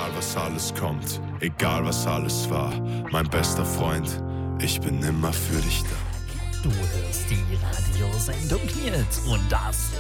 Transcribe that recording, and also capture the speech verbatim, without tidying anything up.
egal was alles kommt, egal was alles war. Mein bester Freund, ich bin immer für dich da. Du hörst die Radiosendung Nils und das